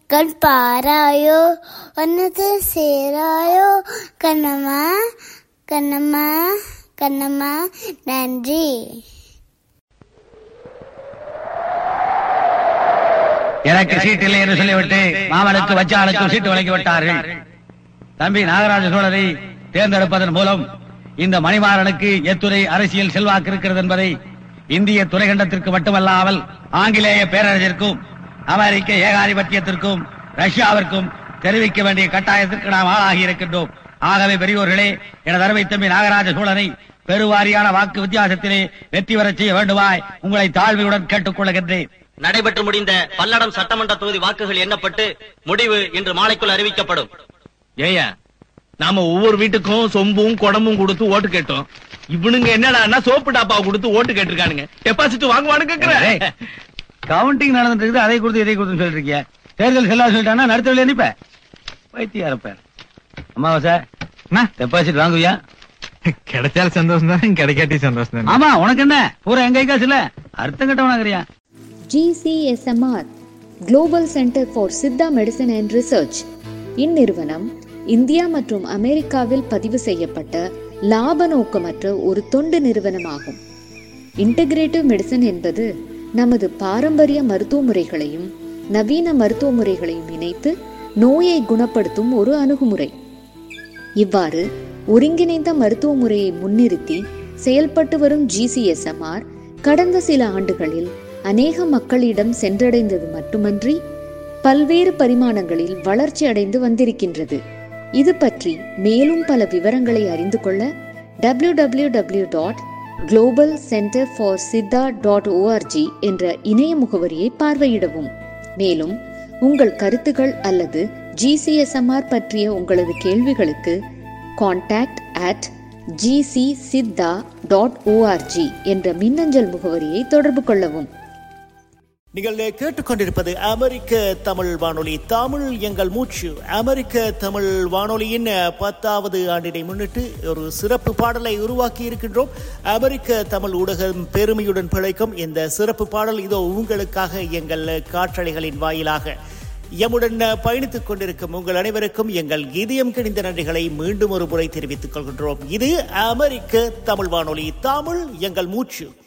கண் பாராயோ ஒன்னது சேராயோ கண்ணம்மா கண்ணம்மா கண்ணம்மா நன்றி. எனக்கு சீட்டு இல்லை என்று சொல்லிவிட்டு மாமனுக்கு வச்சாளுக்கு சீட்டு வழங்கி விட்டார்கள். தம்பி நாகராஜ சோழரை தேர்ந்தெடுப்பதன் மூலம் இந்த மணிமாறனுக்கு எத்துறை அரசியல் செல்வாக்கு இருக்கிறது என்பதை இந்திய துணைக்கண்டத்திற்கு மட்டுமல்லாமல் ஆங்கிலேய பேரரசிற்கும் அமெரிக்க ஏகாதிபத்தியத்திற்கும் ரஷ்யாவிற்கும் தெரிவிக்க வேண்டிய கட்டாயத்திற்கு நாம் ஆளாகி இருக்கின்றோம். ஆகவே பெரியோர்களே, எனது அருமை தம்பி நாகராஜ சோழனை பெருவாரியான வாக்கு வித்தியாசத்திலே வெற்றி பெறச் செய்ய வேண்டுமாய் உங்களை தாழ்மையுடன் கேட்டுக் கொள்கின்றேன். நடைபெற்று முடிந்த பல்லடம் சட்டமன்ற தொகுதி வாக்குகள் எண்ணப்பட்டு முடிவு இன்று மாலைக்குள் அறிவிக்கப்படும். ஏயா, நாம ஒவ்வொரு வீட்டுக்கும் சொம்பும் குடமும் கொடுத்து ஓட்டு கேட்டோம். இவனுங்க என்னடா சோப்பு டாப்பாவை கொடுத்து ஓட்டு கேட்டிருக்கானுங்க. டெபாசிட் வாங்குவானு கேக்குறேன். கவுண்டிங் நடந்துட்டு இருக்குது, அதை கொடுத்து இதை கொடுத்து சொல்லிட்டு இருக்கிய. தேர்தல் செல்லா சொல்லிட்டானா நடத்தவில்லை நிப்ப வைத்தியார பேர். அம்மாவாசை டெபாசிட் வாங்குவியா? கிடைச்சாலும் சந்தோஷம் தான், கிடைக்காட்டி சந்தோஷம் தான். ஆமா, உனக்கு என்ன பூரா எங்க காசு இல்ல, அர்த்தம் கட்டவனாகிறியா? GCSMR Global Center for Siddha medicine and research இந்நிறுவனம் இந்தியா மற்றும் அமெரிக்காவில் பதிவு செய்யப்பட்ட லாப நோக்கமற்ற ஒரு தொண்டு நிறுவனமாகும். இன்டகிரேட்டிவ் மெடிசன் என்பது நமது பாரம்பரிய மருத்துவ முறைகளையும் நவீன மருத்துவ முறைகளையும் இணைத்து நோயை குணப்படுத்தும் ஒரு அணுகுமுறை. இவ்வாறு ஒருங்கிணைந்த மருத்துவ முறையை முன்னிறுத்தி செயல்பட்டு வரும் GCSMR கடந்த சில ஆண்டுகளில் அநேக மக்களிடம் சென்றடைந்தது மட்டுமன்றி பல்வேறு பரிமாணங்களில் வளர்ச்சி அடைந்து வந்திருக்கின்றது. இது பற்றி மேலும் பல விவரங்களை அறிந்து கொள்ள www.globalcenterforsiddha.org என்ற இணைய முகவரியை பார்வையிடவும். மேலும் உங்கள் கருத்துகள் அல்லது GCSMR பற்றிய உங்களது கேள்விகளுக்கு contact@gcsiddha.org என்ற மின்னஞ்சல் முகவரியை தொடர்பு கொள்ளவும். நீங்கள் கேட்டுக்கொண்டிருப்பது அமெரிக்க தமிழ் வானொலி, தமிழ் எங்கள் மூச்சு. அமெரிக்க தமிழ் வானொலியின் 10வது ஆண்டினை முன்னிட்டு ஒரு சிறப்பு பாடலை உருவாக்கி இருக்கின்றோம். அமெரிக்க தமிழ் ஊடகம் பெருமையுடன் பிழைக்கும் இந்த சிறப்பு பாடல் இதோ உங்களுக்காக எங்கள் காற்றலைகளின் வாயிலாக. எம்முடன் பயணித்துக் கொண்டிருக்கும் உங்கள் அனைவருக்கும் எங்கள் இதயம் கிணிந்த நன்றிகளை மீண்டும் ஒரு முறை தெரிவித்துக் கொள்கின்றோம். இது அமெரிக்க தமிழ் வானொலி, தமிழ் எங்கள் மூச்சு.